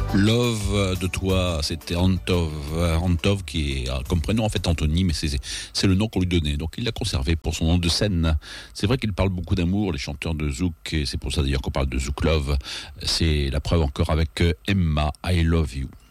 Love de toi, c'était Antov qui est comme prénom en fait Anthony, mais c'est le nom qu'on lui donnait, donc il l'a conservé pour son nom de scène. C'est vrai qu'il parle beaucoup d'amour, les chanteurs de Zouk, et c'est pour ça d'ailleurs qu'on parle de Zouk Love. C'est la preuve encore avec Emma, I Love You.